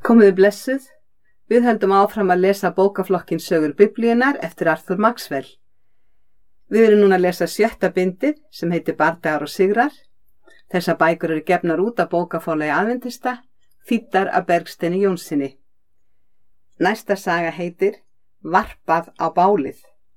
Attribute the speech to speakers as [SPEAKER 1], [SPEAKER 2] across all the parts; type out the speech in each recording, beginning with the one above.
[SPEAKER 1] Komiði blessuð, við höldum áfram að lesa bókaflokkin Sögur Biblíunnar eftir Arthur Maxwell. Við erum núna að lesa 7. bindið sem heitir Bardagar og sigrar. Þessar bækur eru gefnar út af bókaforlagi Aðventista, þýddar af Bergsteini Jónssyni. Næsta saga heitir Varpað á bálið.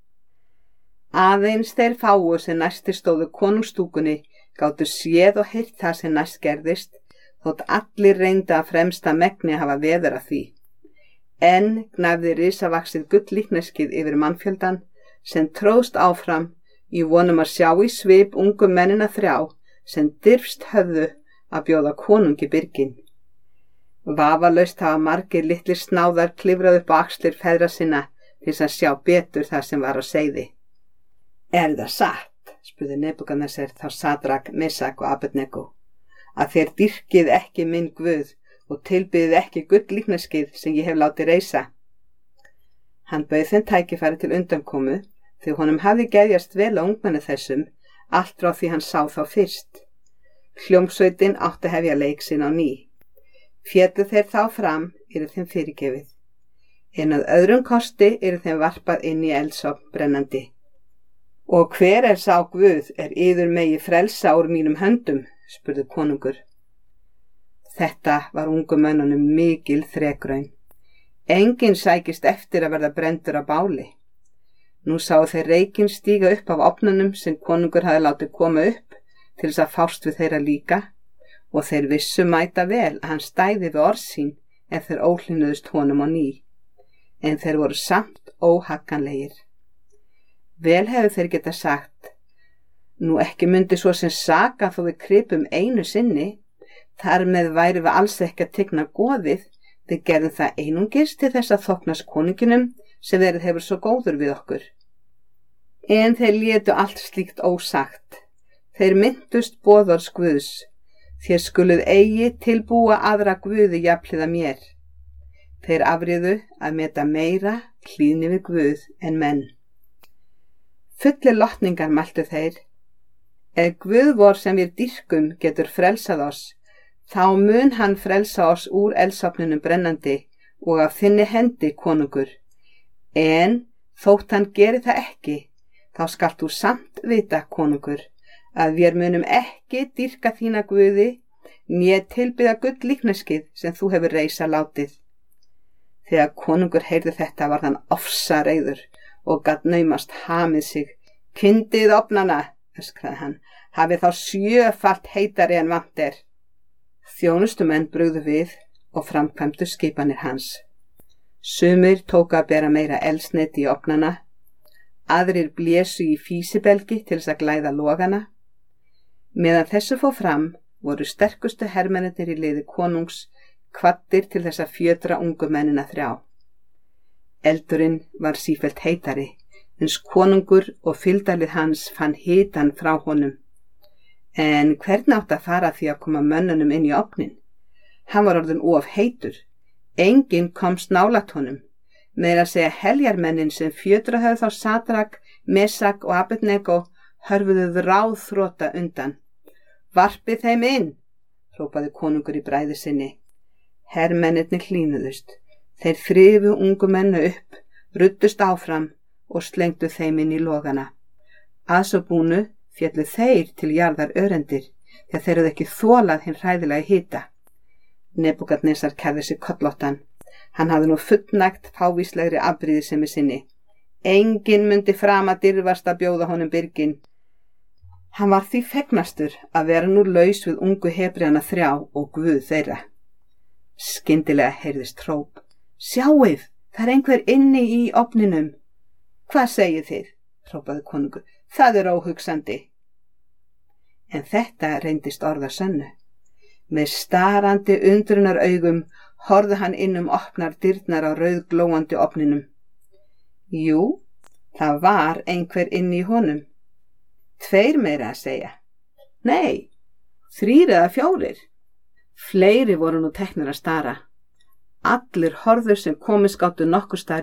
[SPEAKER 1] Aðeins þeir fáu sem næstir stóðu konungsstúkunni gátu séð og heyrt það sem næst gerðist, þótt allir reyndu að fremsta megni hafa veður af því. En gnæfði risavaxið gulllíkneskið yfir mannfjöldan sem tróðst áfram í vonum að sjá í svip ungu mennina 3 sem dirfst höfðu að bjóða konungi byrgin. Vafalaust hafa margir litlir snáðar klifrað upp á axlir feðra sinna til að sjá betur það sem var á seiði. Það satt, spurði Nebúkadnesar þá Sadrak, Mesak og Abednego, að þér dýrkið ekki minn Guð og tilbyðið ekki gulllíkneskið sem ég hef látið reisa? Hann bauð þeim tækifæri til undankomu því honum hafði geðjast vel á ungmenni þessum allt frá því hann sá þá fyrst. Hljómsveitin átti að hefja leik sinn á ný. Féllu þeir þá fram yrði þeim fyrirgefið. En að öðrum kosti yrði þeim varpað inn í eldsofn brennandi. Og hver sá Guð yður megi frelsa úr mínum höndum, spurði konungur. Þetta var ungu mönnunum mikil þrekraun. Enginn sækist eftir að verða brenndur á báli. Nú sáu þeir reykinn stíga upp af ofnunum sem konungur hafði látið koma upp til þess að fást við þeirra líka, og þeir vissu mæta vel að hann stæði við orð sín ef þeir óhlýnuðust honum á ný, en þeir voru samt óhagganlegir. Vel hefur þeir geta sagt, nú ekki myndi svo sem saka þó við krypum einu sinni, þar með væri við alls ekki að tigna goðið, við gerðum það einungis til þess að þóknast konunginum sem verið hefur svo góður við okkur. En þeir létu allt slíkt ósagt. Þeir myndust boðorðs Guðs, þér skuluð eigi tilbúa aðra guði jafnhliða mér. Þeir afriðu að meta meira hlýðni við Guð en menn. Fullir lotningar mæltu þeir, ef Guð vor sem við dýrkum getur frelsað oss, þá mun hann frelsa oss úr eldsofninum brennandi og af þinni hendi, konungur. En þótt hann geri það ekki, þá skalt þú samt vita, konungur, að við munum ekki dýrka þína Guði, né tilbyða gulllíkneskið sem þú hefur reisa látið. Þegar konungur heyrði þetta var hann ofsareiður og gat naumast hamið sig. Kyndið ofnana, öskraði hann, hafið þá 7-falt heitari en vant er. Þjónustumenn brugðu við og framkvæmdu skipanir hans. Sumir tóku að bera meira eldsneyti í ofnana, aðrir blésu í físibelgi til þess að glæða logana. Meðan þessu fór fram voru sterkustu hermennirnir í liði konungs kvaddir til þess að fjötra ungu mennina 3. Eldurinn var sífellt heitari, eins konungur og fylgdarlið hans fann hitan frá honum. En hvernig átti að fara því að koma mönnunum inn í ofnin? Hann var orðinn of heitur. Enginn komst nálægt honum. Meira að segja heljarmennin sem fjötra höfðu þá Sadrak, Mesak og Abednego hörfuðu ráðþrota undan. Varpið þeim inn, hrópaði konungur í bræði sinni. Hermennirnir hlýnuðust. Þeir þrifu ungu mennu upp, ruddust áfram og slengdu þeim inn í logana. Að svo búnu féllu þeir til jarðar örendir, þegar þeir hefðu ekki þolað hinn hræðilega hita. Nebúkadnesar kærði sig kollóttan. Hann hafði nú fullnægt fávíslegri afbrýðisemi sinni. Enginn mundi fram að dirfast að bjóða honum byrgin. Hann var því fegnastur að vera nú laus við ungu Hebreana 3 og Guð þeirra. Skyndilega heyrðist hróp. Sjáið, það einhver inni í ofninum. Hvað segið þið? Hrópaði konungur. Það óhugsandi. En þetta reyndist orða sönnu. Með starandi undrunar augum horfði hann inn opnar dyrnar á rauðglóandi ofninum. Jú, það var einhver inni í honum. 2 meira að segja. Nei, 3 eða 4. Fleiri voru nú teknir að stara. Allir horfður sem komist gátu nokkur staðar